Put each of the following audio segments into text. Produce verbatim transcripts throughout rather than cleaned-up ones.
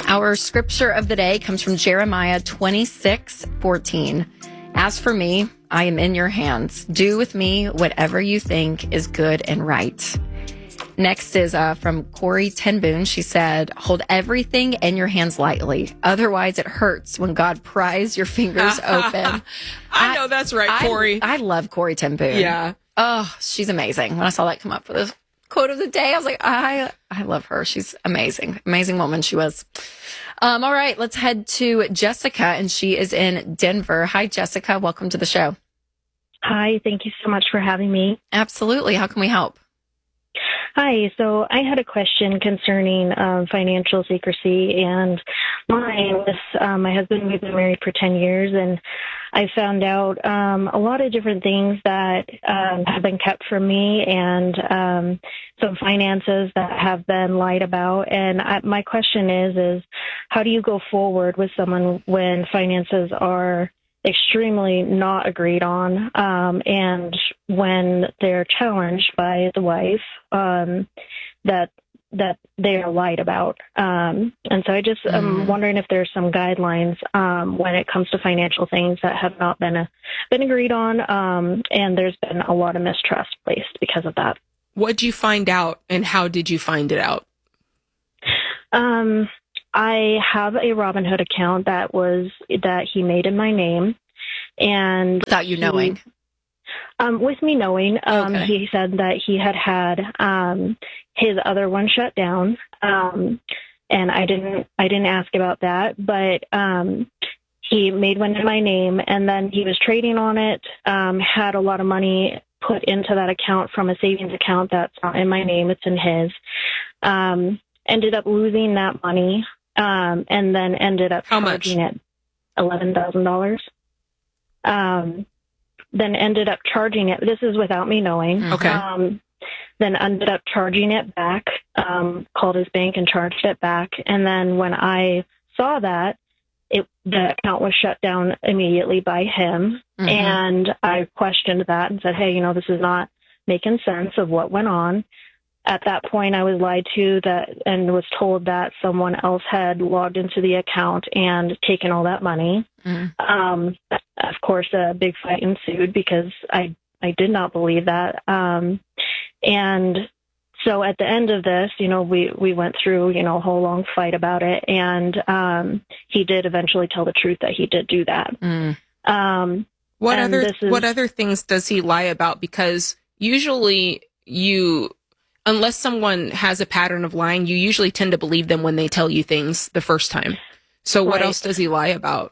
Our scripture of the day comes from Jeremiah twenty-six fourteen. As for me, I am in your hands. Do with me whatever you think is good and right. Next is uh, from Corey Tenboon. She said, hold everything in your hands lightly. Otherwise, it hurts when God pries your fingers open. I know that's right, Corey. I, I love Corey Tenboon. Yeah. Oh, she's amazing. When I saw that come up for this quote of the day, I was like, I I love her. She's amazing. Amazing woman she was. Um, all right, let's head to Jessica, and she is in Denver. Hi, Jessica. Welcome to the show. Hi. Thank you so much for having me. Absolutely. How can we help? Hi. So I had a question concerning um, financial secrecy, and mine was um, my husband. We've been married for ten years, and I found out um, a lot of different things that um, have been kept from me, and um, some finances that have been lied about. And I, my question is, is how do you go forward with someone when finances are extremely not agreed on, um, and when they're challenged by the wife, um, that that they are lied about. Um, and so I just am Mm. um, wondering if there's some guidelines um, when it comes to financial things that have not been a, been agreed on, um, and there's been a lot of mistrust placed because of that. What did you find out, and how did you find it out? Um, I have a Robinhood account that was that he made in my name, and Without you he- knowing. Um, with me knowing, um, Okay. he said that he had had um, his other one shut down, um, and I didn't I didn't ask about that, but um, he made one in my name, and then he was trading on it, um, had a lot of money put into that account from a savings account that's not in my name, it's in his. Um, ended up losing that money, um, and then ended up How much? charging it eleven thousand dollars. Um, then ended up charging it. This is without me knowing. Okay. Um, then ended up charging it back, um, called his bank and charged it back. And then when I saw that, it, the account was shut down immediately by him. Mhm. And I questioned that and said, hey, you know, this is not making sense of what went on. At that point, I was lied to that and was told that someone else had logged into the account and taken all that money. Mhm. Um, of course, a big fight ensued because I, I did not believe that. Um, and so at the end of this, you know, we, we went through, you know, a whole long fight about it. And um, he did eventually tell the truth that he did do that. Mm. Um, What and other this is- what other things does he lie about? Because usually you, unless someone has a pattern of lying, you usually tend to believe them when they tell you things the first time. So what Right. else does he lie about?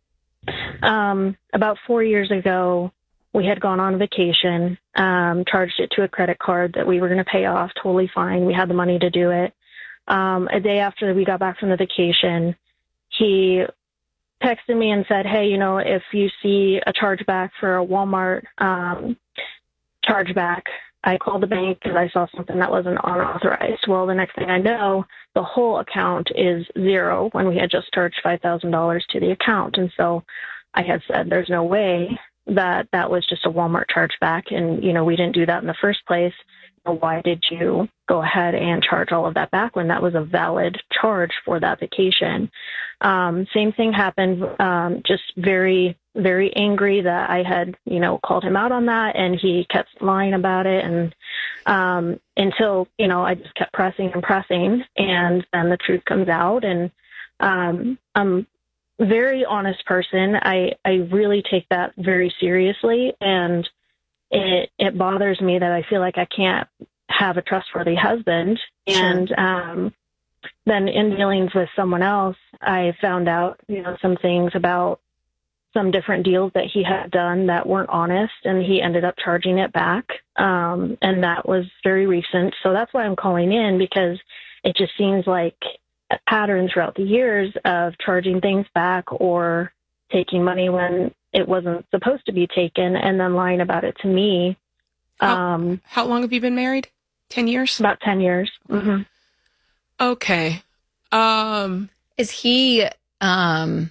Um, about four years ago, we had gone on vacation, um, charged it to a credit card that we were going to pay off. Totally fine. We had the money to do it. Um, a day after we got back from the vacation, he texted me and said, hey, you know, if you see a chargeback for a Walmart um, chargeback, I called the bank because I saw something that wasn't unauthorized. Well, the next thing I know, the whole account is zero when we had just charged five thousand dollars to the account. And so I had said, there's no way that that was just a Walmart chargeback. And, you know, we didn't do that in the first place. Why did you go ahead and charge all of that back when that was a valid charge for that vacation? Um, same thing happened, um, just very, very angry that I had, you know, called him out on that, and he kept lying about it. And um, until, you know, I just kept pressing and pressing, and then the truth comes out. And um, I'm a very honest person. I, I really take that very seriously, and it it bothers me that I feel like I can't have a trustworthy husband. Sure. And um, then in dealings with someone else, I found out, you know, some things about some different deals that he had done that weren't honest, and he ended up charging it back. Um, and that was very recent. So that's why I'm calling in, because it just seems like a pattern throughout the years of charging things back or taking money when it wasn't supposed to be taken, and then lying about it to me. How, Um, how long have you been married? Ten years? about ten years. hmm Okay. Um, Is he um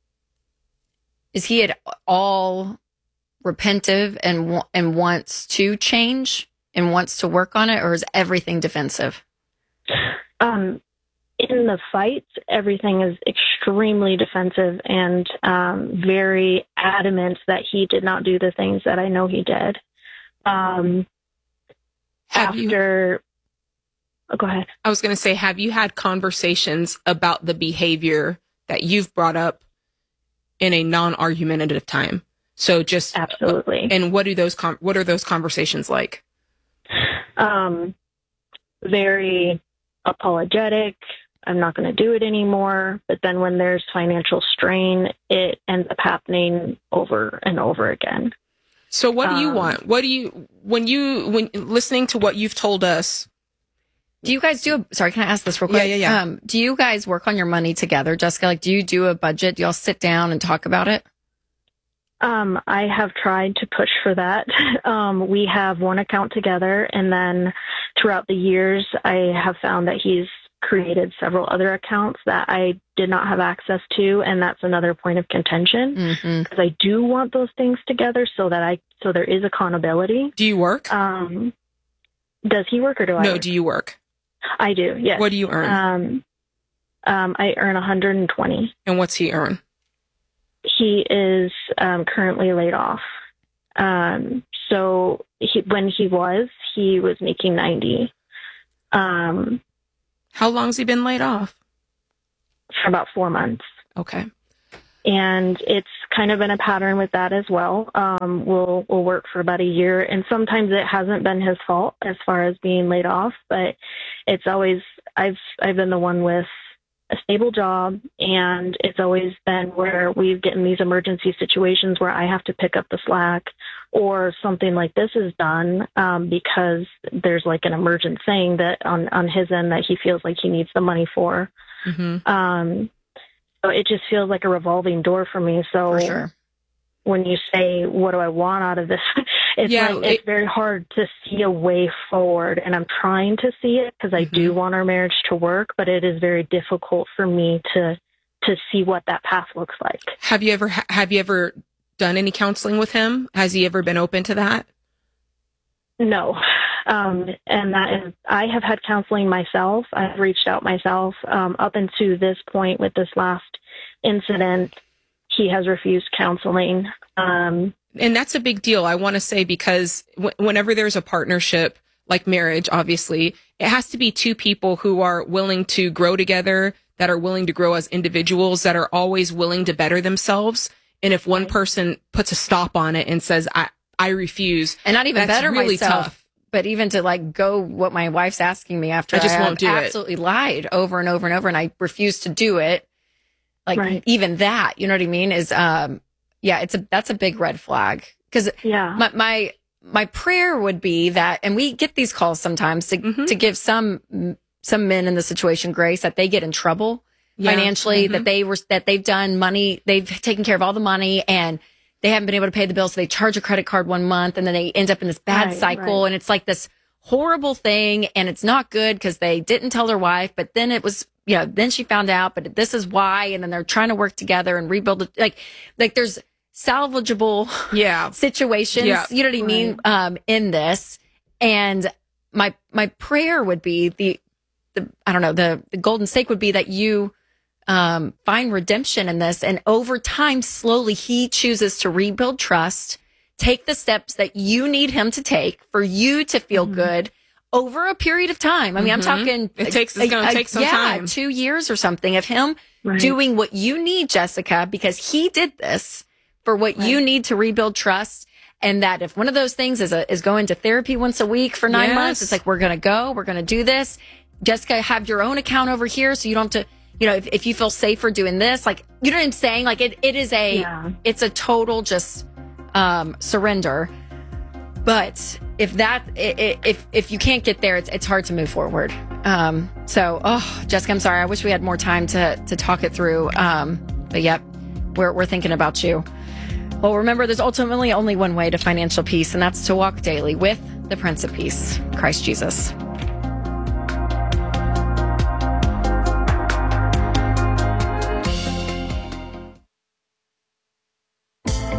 is he at all repentive and wa- and wants to change and wants to work on it, or is everything defensive? Um, in the fights, everything is extremely defensive and um, very adamant that he did not do the things that I know he did. Um, Have you- after, oh, go ahead. I was going to say, have you had conversations about the behavior that you've brought up in a non-argumentative time? So just Absolutely. And what do those com- what are those conversations like? Um, very apologetic. I'm not going to do it anymore. But then when there's financial strain, it ends up happening over and over again. So what do you Um, want? What do you, when you, when listening to what you've told us? Do you guys do a, sorry, can I ask this real quick? Yeah, yeah, yeah. Um, do you guys work on your money together, Jessica? Like, do you do a budget? Do y'all sit down and talk about it? Um, I have tried to push for that. Um, we have one account together, and then throughout the years, I have found that he's created several other accounts that I did not have access to, and that's another point of contention Mm-hmm. because I do want those things together so that I so there is accountability. Do you work? Um, does he work or do I? No, work? do you work? I do. Yes. What do you earn? Um, um, I earn one hundred twenty. And what's he earn? He is um, currently laid off. Um, so he, when he was, he was making ninety. Um, How long's he been laid off? for about four months. Okay. And it's kind of been a pattern with that as well. Um, we'll, we'll work for about a year, and sometimes it hasn't been his fault as far as being laid off, but it's always, I've, I've been the one with a stable job, and it's always been where we've gotten these emergency situations where I have to pick up the slack, or something like this is done um, because there's like an emergent thing that on, on his end that he feels like he needs the money for. Mm-hmm. Um, so it just feels like a revolving door for me. So For sure. when you say, what do I want out of this? It's Yeah, like, it's it- very hard to see a way forward, and I'm trying to see it because I do Mhm. want our marriage to work, but it is very difficult for me to, to see what that path looks like. Have you ever, ha- have you ever done any counseling with him? Has he ever been open to that? No. Um, and that is, I have had counseling myself. I've reached out myself. Um, up until this point with this last incident, he has refused counseling. Um, And that's a big deal, I want to say, because w- whenever there's a partnership like marriage, obviously, it has to be two people who are willing to grow together, that are willing to grow as individuals, that are always willing to better themselves. And if one person puts a stop on it and says, I, I refuse, And not even that's better really myself. tough. But even to like go what my wife's asking me after I just have won't do it. absolutely lied over and over and over, and I refuse to do it. Like Right. even that, you know what I mean? Is um, yeah, it's a that's a big red flag because yeah. my my my prayer would be that, and we get these calls sometimes to Mhm. to give some some men in the situation grace that they get in trouble Yeah. financially, Mhm. that they were that they've done money, they've taken care of all the money, and they haven't been able to pay the bill, so they charge a credit card one month, and then they end up in this bad Right, cycle, right. and it's like this horrible thing, and it's not good because they didn't tell their wife, but then it was, you know, then she found out, but this is why, and then they're trying to work together and rebuild it. Like, like there's salvageable Yeah. situations, Yeah. you know what I mean, um, in this. And my my prayer would be the the I don't know, the, the golden stake would be that you um, find redemption in this, and over time, slowly, he chooses to rebuild trust, take the steps that you need him to take for you to feel Mhm. good over a period of time. I mean, Mhm. I'm talking It takes- it's a- gonna a- take some yeah, time. two years or something of him Right. doing what you need, Jessica, because he did this for what you Right. need to rebuild trust. And that if one of those things is a, is going to therapy once a week for nine Yes. months, it's like, we're going to go, we're going to do this. Jessica, have your own account over here. So you don't have to, you know, if, if you feel safer doing this, like, you know what I'm saying? Like it, it is a, Yeah. it's a total just, um, surrender. But if that, i- i- if, if you can't get there, it's, it's hard to move forward. Um, so, oh, Jessica, I'm sorry. I wish we had more time to, to talk it through. Um, but yep, we're, we're thinking about you. Well, remember, there's ultimately only one way to financial peace, and that's to walk daily with the Prince of Peace, Christ Jesus.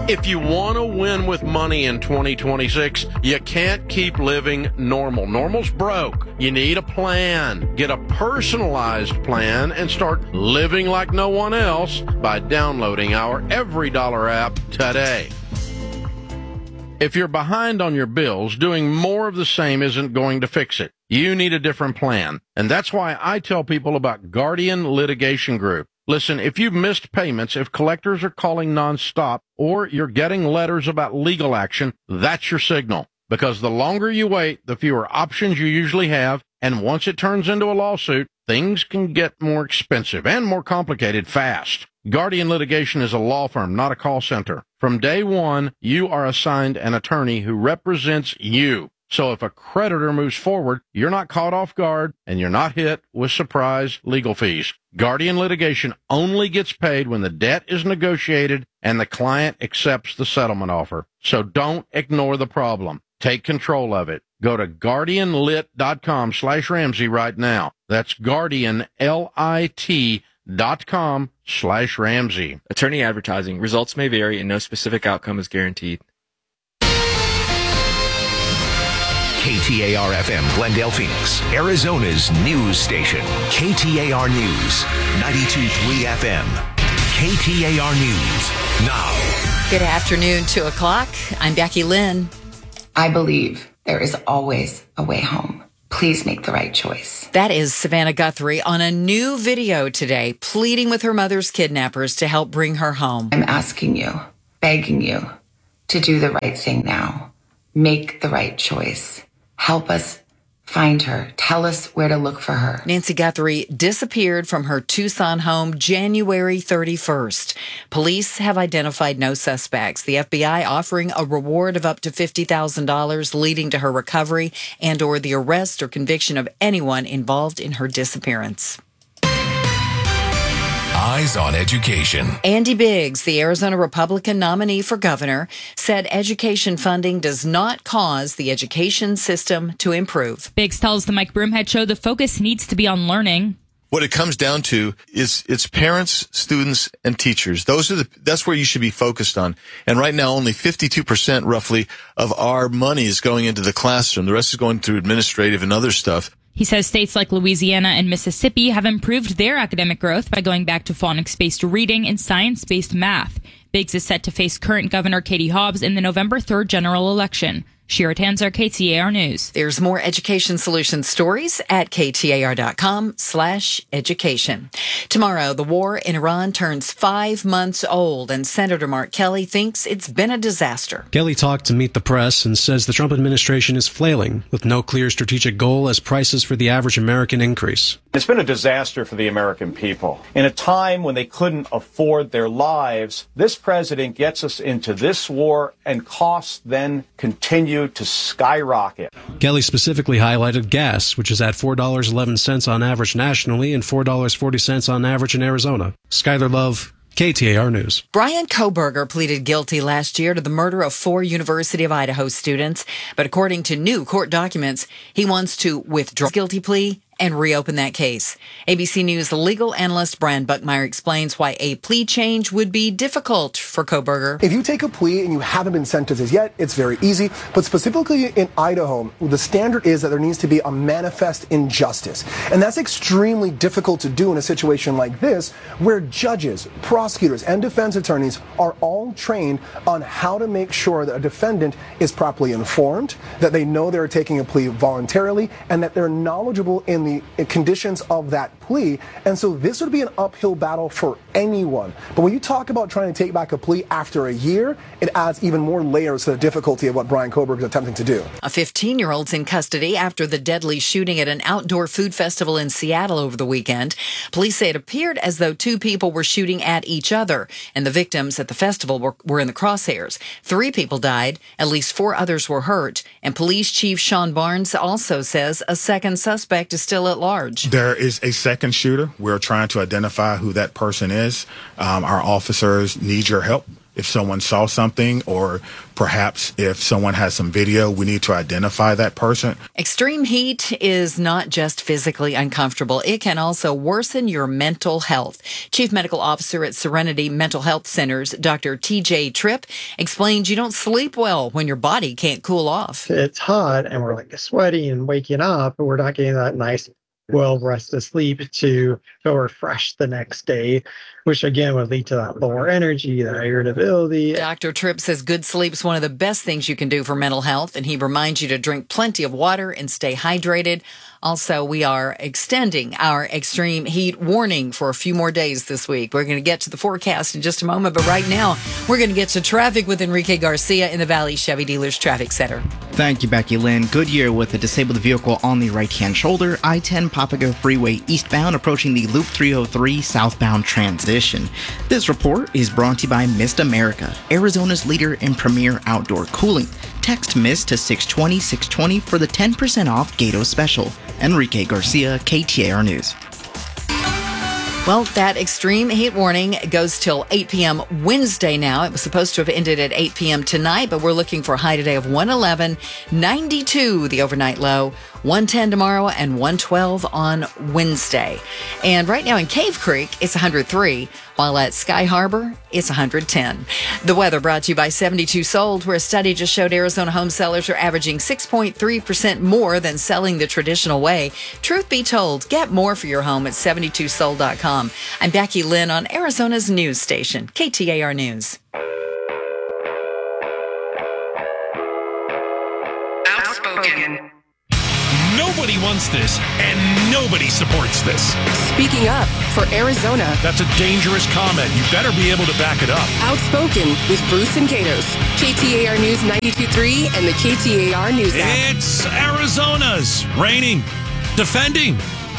If you want to win with money in twenty twenty-six, you can't keep living normal. Normal's broke. You need a plan. Get a personalized plan and start living like no one else by downloading our Every Dollar app today. If you're behind on your bills, doing more of the same isn't going to fix it. You need a different plan. And that's why I tell people about Guardian Litigation Group. Listen, if you've missed payments, if collectors are calling nonstop, or you're getting letters about legal action, that's your signal. Because the longer you wait, the fewer options you usually have, and once it turns into a lawsuit, things can get more expensive and more complicated fast. Guardian Litigation is a law firm, not a call center. From day one, you are assigned an attorney who represents you. So if a creditor moves forward, you're not caught off guard and you're not hit with surprise legal fees. Guardian Litigation only gets paid when the debt is negotiated and the client accepts the settlement offer. So don't ignore the problem. Take control of it. Go to guardianlit.com slash Ramsey right now. That's Guardian, L I T dot com slash Ramsey. Attorney advertising. Results may vary and no specific outcome is guaranteed. K T A R F M, Glendale, Phoenix, Arizona's news station. K T A R News, ninety-two point three F M. K T A R News, now. Good afternoon, two o'clock. I'm Becky Lynn. I believe there is always a way home. Please make the right choice. That is Savannah Guthrie on a new video today, pleading with her mother's kidnappers to help bring her home. I'm asking you, begging you to do the right thing now. Make the right choice. Help us find her. Tell us where to look for her. Nancy Guthrie disappeared from her Tucson home January thirty-first. Police have identified no suspects. The F B I offering a reward of up to fifty thousand dollars, leading to her recovery and or the arrest or conviction of anyone involved in her disappearance. Eyes on Education. Andy Biggs, the Arizona Republican nominee for governor, said education funding does not cause the education system to improve. Biggs tells the Mike Broomhead Show the focus needs to be on learning. What it comes down to is it's parents, students, and teachers. Those are the, that's where you should be focused on. And right now, only fifty-two percent roughly of our money is going into the classroom. The rest is going through administrative and other stuff. He says states like Louisiana and Mississippi have improved their academic growth by going back to phonics-based reading and science-based math. Biggs is set to face current Governor Katie Hobbs in the November third general election. Shira Tanzer, K T A R News. There's more Education Solutions stories at ktar.com slash education. Tomorrow, the war in Iran turns five months old, and Senator Mark Kelly thinks it's been a disaster. Kelly talked to Meet the Press and says the Trump administration is flailing with no clear strategic goal as prices for the average American increase. It's been a disaster for the American people. In a time when they couldn't afford their lives, this president gets us into this war and costs then continue to skyrocket. Kelly specifically highlighted gas, which is at four dollars and eleven cents on average nationally and four dollars and forty cents on average in Arizona. Skylar Love, K T A R News. Brian Kohberger pleaded guilty last year to the murder of four University of Idaho students, but according to new court documents, he wants to withdraw his guilty plea and reopen that case. A B C News legal analyst Brian Buckmeyer explains why a plea change would be difficult for Kohberger. If you take a plea and you haven't been sentenced as yet, it's very easy. But specifically in Idaho, the standard is that there needs to be a manifest injustice. And that's extremely difficult to do in a situation like this, where judges, prosecutors, and defense attorneys are all trained on how to make sure that a defendant is properly informed, that they know they're taking a plea voluntarily, and that they're knowledgeable in the conditions of that plea. And so this would be an uphill battle for anyone. But when you talk about trying to take back a plea after a year, it adds even more layers to the difficulty of what Brian Kohberger is attempting to do. A fifteen-year-old's in custody after the deadly shooting at an outdoor food festival in Seattle over the weekend. Police say it appeared as though two people were shooting at each other, and the victims at the festival were, were in the crosshairs. Three people died, at least four others were hurt, and Police Chief Sean Barnes also says a second suspect is still at large. There is a second shooter. We're trying to identify who that person is. Um, our officers need your help. if someone saw something, or perhaps if someone has some video, we need to identify that person. Extreme heat is not just physically uncomfortable. It can also worsen your mental health. Chief Medical Officer at Serenity Mental Health Centers, Doctor T J Tripp, explains you don't sleep well when your body can't cool off. It's hot and we're like sweaty and waking up, but we're not getting that nice, well-rested sleep to feel refreshed the next day, which again would lead to that lower energy, that irritability. Doctor Tripp says good sleep is one of the best things you can do for mental health, and he reminds you to drink plenty of water and stay hydrated. Also, we are extending our extreme heat warning for a few more days this week. We're going to get to the forecast in just a moment, but right now, we're going to get to traffic with Enrique Garcia in the Valley Chevy Dealers Traffic Center. Thank you, Becky Lynn. Goodyear with a disabled vehicle on the right-hand shoulder. I ten Papago Freeway eastbound approaching the Loop three oh three southbound transition. This report is brought to you by Mist America, Arizona's leader in premier outdoor cooling. Text MIST to six twenty six twenty for the ten percent off Gato special. Enrique Garcia, K T A R News. Well, that extreme heat warning goes till eight p.m. Wednesday now. It was supposed to have ended at eight p.m. tonight, but we're looking for a high today of one eleven, ninety-two the overnight low, one ten tomorrow, and one twelve on Wednesday. And right now in Cave Creek, it's one hundred three, while at Sky Harbor, it's one hundred ten. The weather brought to you by seventy-two Sold, where a study just showed Arizona home sellers are averaging six point three percent more than selling the traditional way. Truth be told, get more for your home at seventy-two sold dot com. I'm Becky Lynn on Arizona's news station, K T A R News. Outspoken. Nobody wants this, and nobody supports this. Speaking up for Arizona. That's a dangerous comment. You better be able to back it up. Outspoken with Bruce and Gatos. K T A R News ninety-two point three and the K T A R News app. It's Arizona's reigning, defending,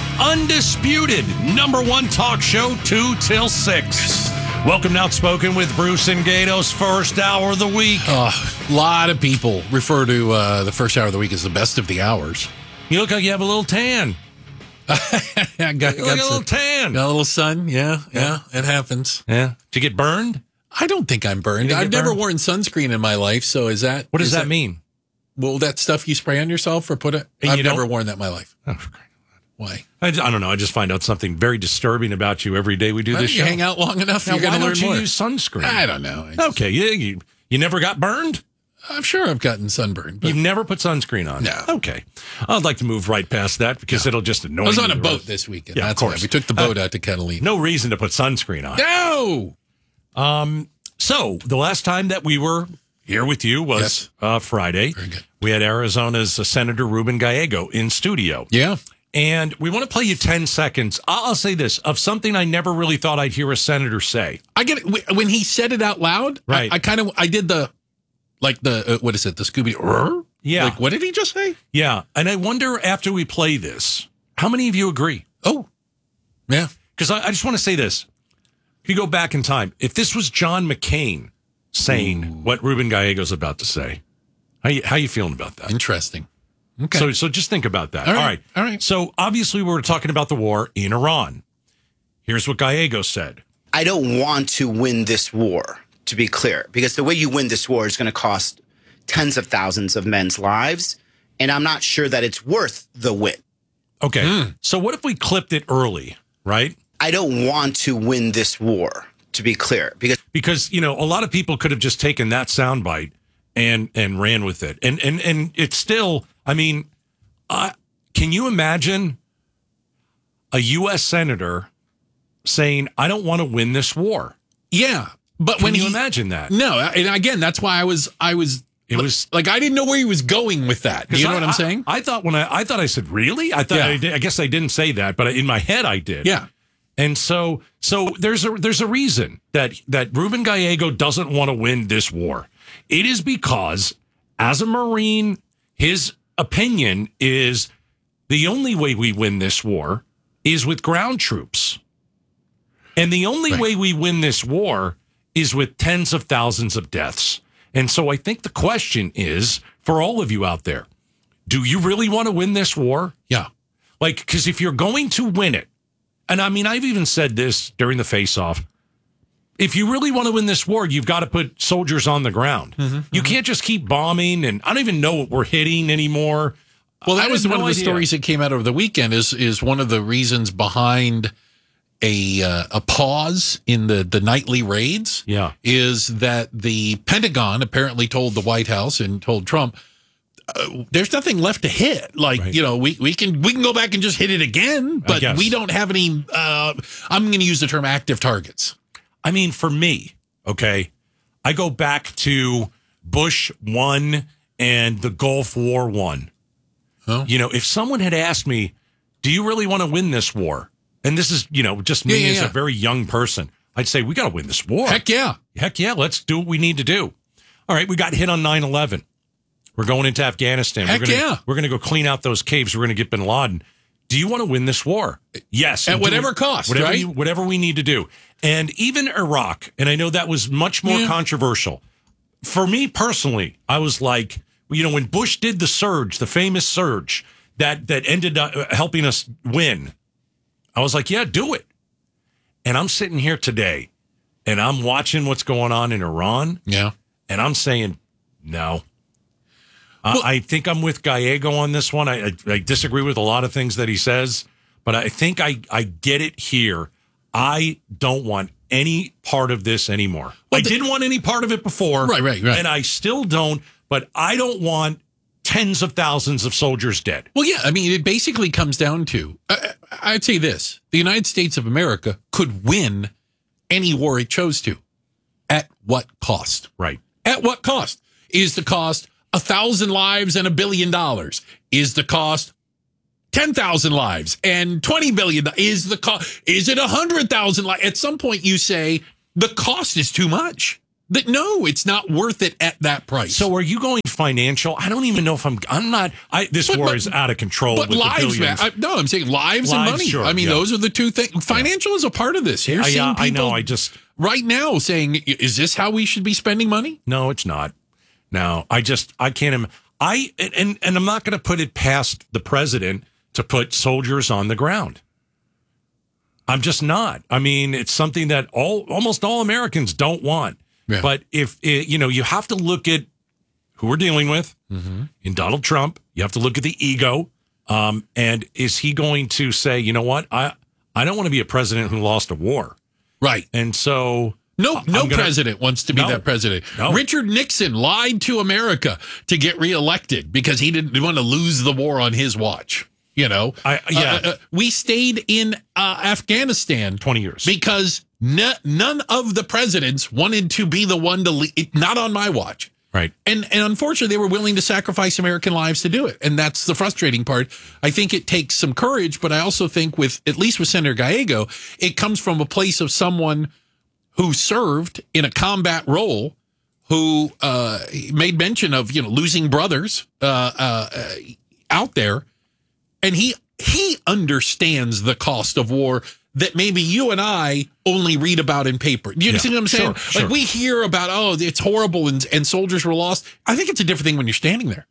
undisputed number one talk show, two till six. Welcome to Outspoken with Bruce and Gatos, first hour of the week. A uh, lot of people refer to uh, the first hour of the week as the best of the hours. You look like you have a little tan. I got, you got look like a little tan. Got a little sun. Yeah, yeah, yeah, it happens. Yeah. Did you get burned? I don't think I'm burned. I've never burned? worn sunscreen in my life, so is that... What does that, that mean? Well, that stuff you spray on yourself or put it... And I've you never don't? worn that in my life. Oh, Why? I, I don't know. I just find out something very disturbing about you every day we do Well, this you show. hang out long enough, Now, you're going why to learn don't you more. use sunscreen? I don't know. I just, okay, you, you you never got burned? I'm sure I've gotten sunburned. But You've never put sunscreen on? No. Okay. I'd like to move right past that because no. it'll just annoy me. I was on a the boat rest. this weekend. Yeah, That's of course. Why. We took the boat uh, out to Catalina. No reason to put sunscreen on. No! Um. So, the last time that we were here with you was yes. uh, Friday. Very good. We had Arizona's uh, Senator Ruben Gallego in studio. Yeah. And we want to play you ten seconds. I'll, I'll say this, of something I never really thought I'd hear a senator say. I get it. When he said it out loud, right. I, I kind of, I did the, like the, uh, what is it, the Scooby? Yeah. Like, what did he just say? Yeah. And I wonder, after we play this, how many of you agree? Oh, yeah. Because I, I just want to say this. If you go back in time, if this was John McCain saying Ooh. what Ruben Gallego's about to say, how you, how you feeling about that? Interesting. Okay. So, so just think about that. All right. All right. All right. So obviously we were talking about the war in Iran. Here's what Gallego said. I don't want to win this war, to be clear, because the way you win this war is going to cost tens of thousands of men's lives, and I'm not sure that it's worth the win. Okay. Mm. So what if we clipped it early, right? I don't want to win this war, to be clear, because because you know a lot of people could have just taken that soundbite and and ran with it, and and and it's still. I mean, uh, can you imagine a U S senator saying, "I don't want to win this war"? Yeah, but can when you he, imagine that? No, and again, that's why I was I was. It was like I didn't know where he was going with that. Do you know I, what I'm saying? I, I thought when I I thought I said really. I thought yeah. I, did, I guess I didn't say that, but in my head I did. Yeah. And so, so there's a there's a reason that that Ruben Gallego doesn't want to win this war. It is because, as a Marine, his opinion is the only way we win this war is with ground troops, and the only right. way we win this war is with tens of thousands of deaths. And so, I think the question is for all of you out there: do you really want to win this war? Yeah, like because if you're going to win it. And I mean, I've even said this during the face-off. If you really want to win this war, you've got to put soldiers on the ground. Mm-hmm, you mm-hmm. can't just keep bombing, and I don't even know what we're hitting anymore. Well, that I was have one no of the idea. stories that came out over the weekend. Is is one of the reasons behind a uh, a pause in the the nightly raids. Yeah, is that the Pentagon apparently told the White House and told Trump, uh, there's nothing left to hit. Like right. you know, we we can we can go back and just hit it again, but we don't have any. Uh, I'm going to use the term active targets. I mean, for me, okay, I go back to Bush one and the Gulf War one. Oh. You know, if someone had asked me, do you really want to win this war? And this is, you know, just me yeah, yeah, as yeah. a very young person. I'd say, we got to win this war. Heck yeah. Heck yeah. Let's do what we need to do. All right. We got hit on nine eleven. We're going into Afghanistan. Heck we're gonna, yeah. We're going to go clean out those caves. We're going to get bin Laden. Do you want to win this war? Yes. At whatever it, cost, whatever right? You, whatever we need to do. And even Iraq, and I know that was much more yeah. controversial. For me personally, I was like, you know, when Bush did the surge, the famous surge, that that ended up helping us win, I was like, yeah, do it. And I'm sitting here today, and I'm watching what's going on in Iran. Yeah. And I'm saying, no. Well, I, I think I'm with Gallego on this one. I, I, I disagree with a lot of things that he says, but I think I, I get it here. I don't want any part of this anymore. Well, I the, didn't want any part of it before. Right, right, right. And I still don't, but I don't want tens of thousands of soldiers dead. Well, yeah, I mean, it basically comes down to, uh, I'd say this, the United States of America could win any war it chose to. At what cost? Right. At what cost? Is the cost a thousand lives and a billion dollars? Is the cost ten thousand lives and twenty billion? Is the cost, is it one hundred thousand lives? At some point you say the cost is too much. That no, it's not worth it at that price. So are you going financial? I don't even know if I'm, I'm not, I, this But- war but- is out of control. But with lives, the man. billions. I, no, I'm saying lives, and Lives, money. sure, I mean, yeah. those are the two things. Financial is a part of this. You're Yeah, seeing yeah, I people know. I just right now saying, is this how we should be spending money? No, it's not. No, I just, I can't, im- I, and, and I'm not going to put it past the president to put soldiers on the ground. I'm just not. I mean, it's something that all, almost all Americans don't want. Yeah. But if, it, you know, you have to look at who we're dealing with Mm-hmm. in Donald Trump. You have to look at the ego. Um, and is he going to say, you know what? I, I don't want to be a president who lost a war. Right. And so No, I'm no gonna- president wants to be No. that president. No. Richard Nixon lied to America to get reelected because he didn't want to lose the war on his watch. You know, I, yeah. Uh, uh, we stayed in uh, Afghanistan twenty years because n- none of the presidents wanted to be the one to lead. Not on my watch. Right. And and unfortunately, they were willing to sacrifice American lives to do it. And that's the frustrating part. I think it takes some courage, but I also think with, at least with Senator Gallego, it comes from a place of someone who served in a combat role, who uh, made mention of, you know, losing brothers uh, uh, uh, out there. And he he understands the cost of war that maybe you and I only read about in paper. Do you Yeah, see what I'm saying? sure, sure. Like we hear about, oh, it's horrible and, and soldiers were lost. I think it's a different thing when you're standing there.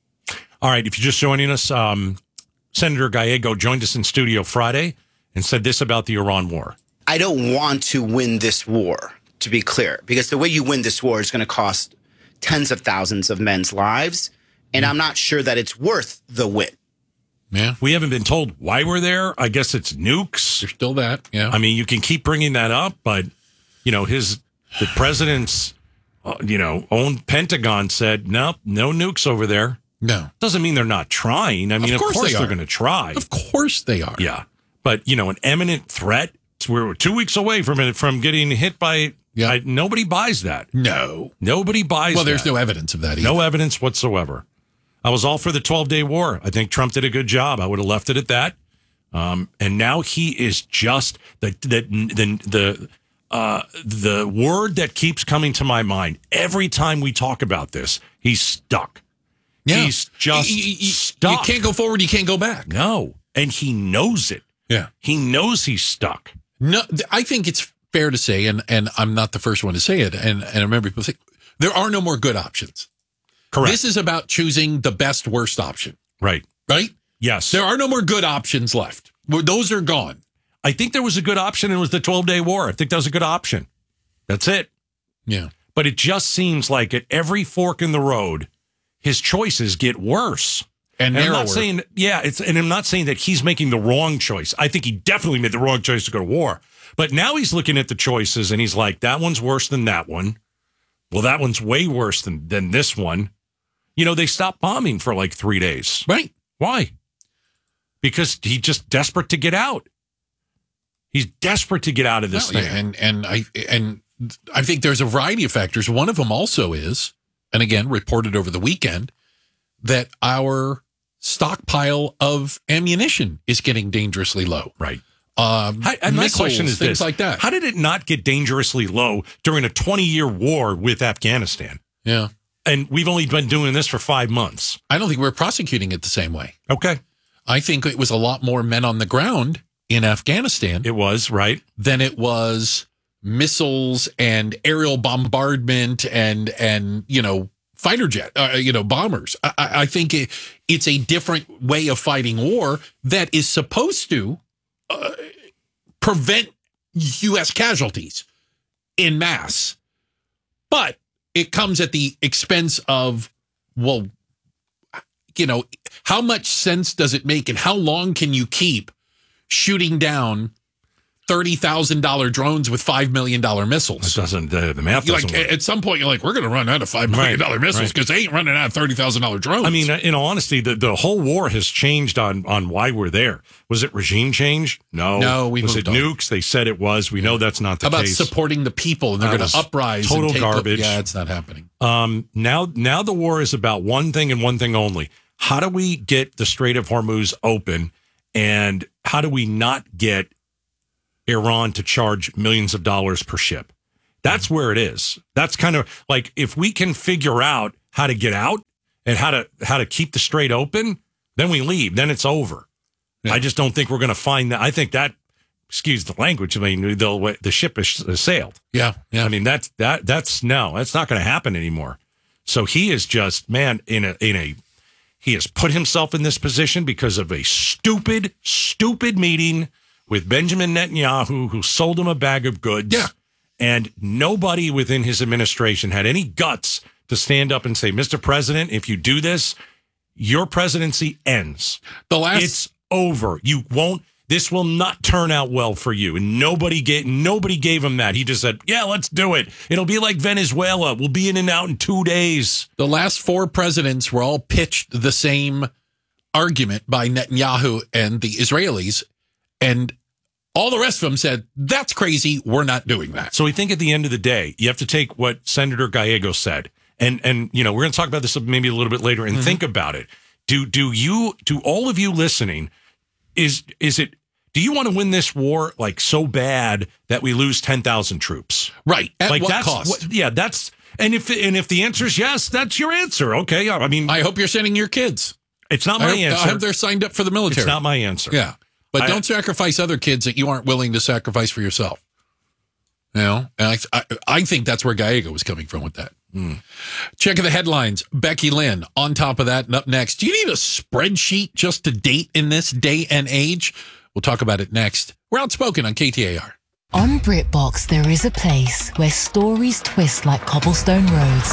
All right. If you're just joining us, um, Senator Gallego joined us in studio Friday and said this about the Iran war. I don't want to win this war, to be clear, because the way you win this war is going to cost tens of thousands of men's lives. And I'm not sure that it's worth the win. Yeah. We haven't been told why we're there. I guess it's nukes. There's still that. Yeah. I mean, you can keep bringing that up, but, you know, his, the president's, uh, you know, own Pentagon said, nope, no nukes over there. No. Doesn't mean they're not trying. I mean, of course course, they they're are. going to try. Of course they are. Yeah. But, you know, an imminent threat. We're two weeks away from it, from getting hit by. Yeah. I, nobody buys that. No. Nobody buys Well, there's that. no evidence of that either. No evidence whatsoever. I was all for the twelve-day war. I think Trump did a good job. I would have left it at that. Um, and now he is just the the the the uh, the word that keeps coming to my mind every time we talk about this. He's stuck. Yeah. He's just you, you, stuck. You can't go forward. You can't go back. No, and he knows it. Yeah. He knows he's stuck. No, th- I think it's fair to say, and, and I'm not the first one to say it, and, and I remember people say, there are no more good options. Correct. This is about choosing the best, worst option. Right. Right? Yes. There are no more good options left. Well, those are gone. I think there was a good option. It was the twelve-day war. I think that was a good option. That's it. Yeah. But it just seems like at every fork in the road, his choices get worse. And, and I'm narrower. not saying, yeah, it's, and I'm not saying that he's making the wrong choice. I think he definitely made the wrong choice to go to war. But now he's looking at the choices and he's like, that one's worse than that one. Well, that one's way worse than, than this one. You know, they stopped bombing for like three days. Right. Why? Because he's just desperate to get out. He's desperate to get out of this Well, thing. yeah, and and I and I think there's a variety of factors. One of them also is, and again, reported over the weekend, that our stockpile of ammunition is getting dangerously low. Right. Um, How, and my missiles, question is things this, like that. How did it not get dangerously low during a twenty-year war with Afghanistan? Yeah. And we've only been doing this for five months. I don't think we're prosecuting it the same way. Okay. I think it was a lot more men on the ground in Afghanistan. It was, right? Than it was missiles and aerial bombardment and, and you know, fighter jet, uh, you know, bombers. I, I think it, it's a different way of fighting war that is supposed to uh, prevent U S casualties in mass. But it comes at the expense of, well, you know, how much sense does it make and how long can you keep shooting down thirty thousand dollars drones with five million dollars missiles? It doesn't, uh, the math You're doesn't like, work. at some point, you're like, we're going to run out of five million dollars Right, missiles right. because they ain't running out of thirty thousand dollars drones. I mean, in all honesty, the, the whole war has changed on, on why we're there. Was it regime change? No. No, we Was it moved on. nukes? They said it was. We know that's not the how about case. supporting the people and they're That going to was uprise? total and take garbage. The, yeah, it's not happening. Um, now, now the war is about one thing and one thing only. How do we get the Strait of Hormuz open, and how do we not get Iran to charge millions of dollars per ship? That's where it is. That's kind of like, if we can figure out how to get out and how to how to keep the strait open, then we leave. Then it's over. Yeah. I just don't think we're going to find that. I think that, excuse the language, I mean, they'll, the ship is sailed. Yeah, yeah. I mean, that's that that's no, that's not going to happen anymore. So he is just, man, in a in a he has put himself in this position because of a stupid, stupid meeting with Benjamin Netanyahu, who sold him a bag of goods. Yeah. And nobody within his administration had any guts to stand up and say, Mister President, if you do this, your presidency ends. The last It's over. You won't, this will not turn out well for you. And nobody gave, nobody gave him that. He just said, yeah, let's do it. It'll be like Venezuela. We'll be in and out in two days. The last four presidents were all pitched the same argument by Netanyahu and the Israelis. And all the rest of them said, that's crazy. We're not doing that. So I think at the end of the day, you have to take what Senator Gallego said. And, and you know, we're going to talk about this maybe a little bit later and mm-hmm. think about it. Do do you, do all of you listening, is is it, do you want to win this war like so bad that we lose ten thousand troops? Right. At like what that's cost? What, yeah, that's, and if, and if the answer is yes, that's your answer. Okay. I mean, I hope you're sending your kids. It's not my I hope, answer. I hope they're signed up for the military. It's not my answer. Yeah. But I, don't sacrifice other kids that you aren't willing to sacrifice for yourself. You know, and I, I, I think that's where Gallego was coming from with that. Mm. Check the headlines. Becky Lynn on top of that. And up next, do you need a spreadsheet just to date in this day and age? We'll talk about it next. We're Outspoken on K T A R. On BritBox, there is a place where stories twist like cobblestone roads,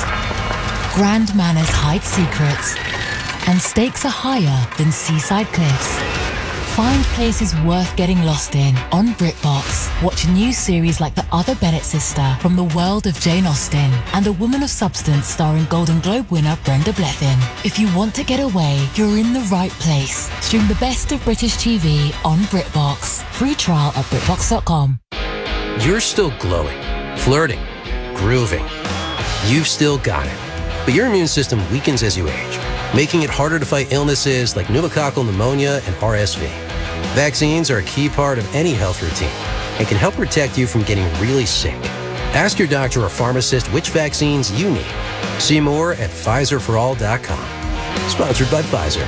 grand manners hide secrets, and stakes are higher than seaside cliffs. Find places worth getting lost in on BritBox. Watch new series like The Other Bennett Sister from the world of Jane Austen and A Woman of Substance starring Golden Globe winner Brenda Blethyn. If you want to get away, you're in the right place. Stream the best of British T V on BritBox. Free trial at BritBox dot com. You're still glowing, flirting, grooving. You've still got it. But your immune system weakens as you age, making it harder to fight illnesses like pneumococcal pneumonia and R S V. Vaccines are a key part of any health routine and can help protect you from getting really sick. Ask your doctor or pharmacist which vaccines you need. See more at Pfizer for all dot com. Sponsored by Pfizer.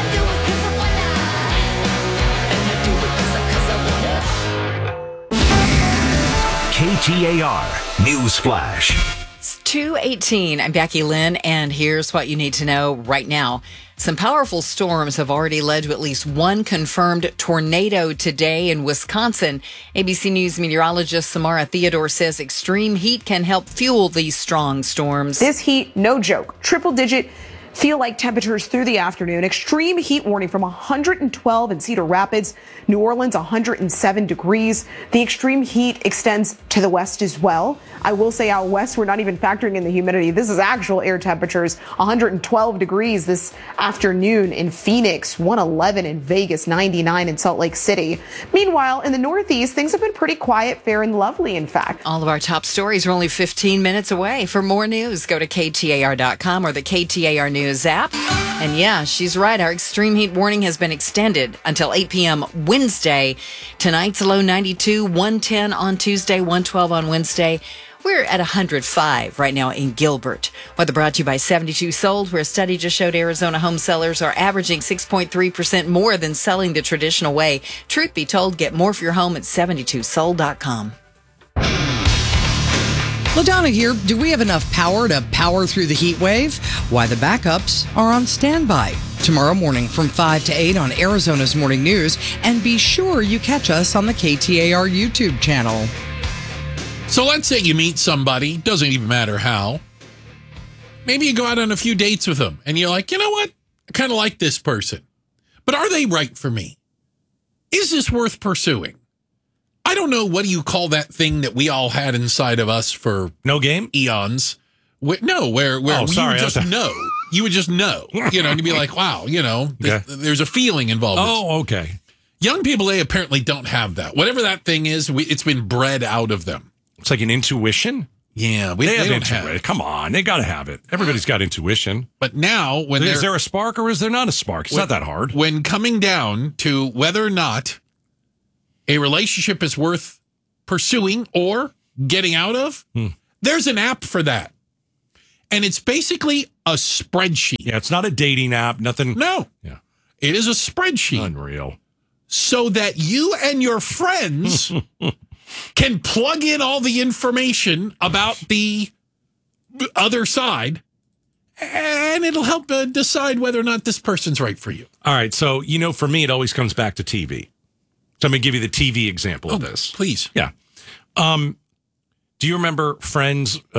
K T A R News Flash. It's two eighteen. I'm Becky Lynn, and here's what you need to know right now. Some powerful storms have already led to at least one confirmed tornado today in Wisconsin. A B C News meteorologist Samara Theodore says extreme heat can help fuel these strong storms. This heat, no joke, triple digit feel-like temperatures through the afternoon. Extreme heat warning from one hundred twelve in Cedar Rapids, New Orleans, one hundred seven degrees. The extreme heat extends to the west as well. I will say out west, we're not even factoring in the humidity. This is actual air temperatures, one hundred twelve degrees this afternoon in Phoenix, one hundred eleven in Vegas, ninety-nine in Salt Lake City. Meanwhile, in the Northeast, things have been pretty quiet, fair and lovely, in fact. All of our top stories are only fifteen minutes away. For more news, go to K T A R dot com or the K T A R News app. And yeah, she's right. Our extreme heat warning has been extended until eight p.m. Wednesday. Tonight's low ninety-two, one ten on Tuesday, one twelve on Wednesday. We're at one hundred five right now in Gilbert. Weather brought to you by seventy-two Sold, where a study just showed Arizona home sellers are averaging six point three percent more than selling the traditional way. Truth be told, get more for your home at seventy-two sold dot com. LaDonna here. Do we have enough power to power through the heat wave? Why, the backups are on standby. Tomorrow morning from five to eight on Arizona's Morning News. And be sure you catch us on the K T A R YouTube channel. So let's say you meet somebody, doesn't even matter how. Maybe you go out on a few dates with them and you're like, you know what? I kind of like this person. But are they right for me? Is this worth pursuing? I don't know. What do you call that thing that we all had inside of us for no game eons? Where, no, where where oh, you sorry, would just was... know. You would just know, you know, and you'd be like, wow, you know, there's, okay. there's a feeling involved. Oh, okay. Young people, they apparently don't have that. Whatever that thing is, we, it's been bred out of them. It's like an intuition. Yeah, we they, they have don't intuition. have it. Come on, they got to have it. Everybody's got intuition. But now, when is there a spark or is there not a spark? It's when, not that hard. When coming down to whether or not a relationship is worth pursuing or getting out of, hmm. there's an app for that. And it's basically a spreadsheet. Yeah, it's not a dating app, nothing. No. Yeah. It is a spreadsheet. Unreal. So that you and your friends can plug in all the information about the other side, and it'll help uh, decide whether or not this person's right for you. All right. So, you know, for me, it always comes back to T V. So I'm going to give you the T V example oh, of this. Please. Yeah. Um, do you remember Friends?